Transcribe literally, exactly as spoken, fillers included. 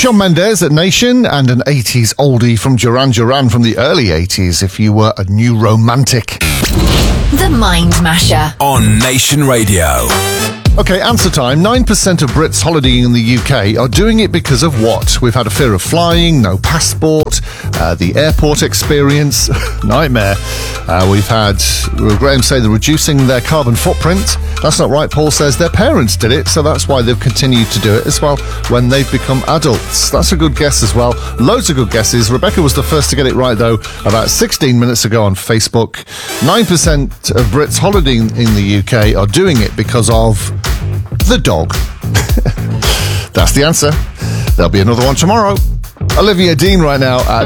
Shawn Mendes at Nation, and an eighties oldie from Duran Duran from the early eighties if you were a new romantic. The Mind Masher on Nation Radio. Okay, answer time. nine percent of Brits holidaying in the U K are doing it because of what? We've had a fear of flying, no passport, uh, the airport experience, nightmare. Uh, we've had Graham say they're reducing their carbon footprint. That's not right. Paul says their parents did it, so that's why they've continued to do it as well when they've become adults. That's a good guess as well. Loads of good guesses. Rebecca was the first to get it right, though, about sixteen minutes ago on Facebook. nine percent of Brits holidaying in the U K are doing it because of the dog. That's the answer. There'll be another one tomorrow. Olivia Dean right now at